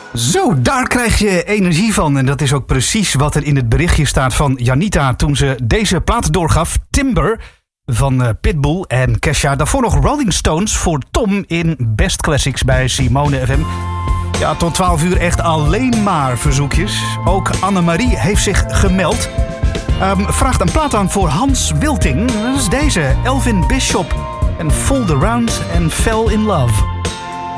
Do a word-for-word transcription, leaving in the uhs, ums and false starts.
Zo, daar krijg je energie van. En dat is ook precies wat er in het berichtje staat van Janita toen ze deze plaat doorgaf. Timber van uh, Pitbull en Kesha. Daarvoor nog Rolling Stones voor Tom in Best Classics bij Simone F M. Ja, tot twaalf uur echt alleen maar verzoekjes. Ook Annemarie heeft zich gemeld. Um, vraagt een plaat aan voor Hans Wilting. Dat is deze, Elvin Bishop. En Fooled Around and Fell in Love.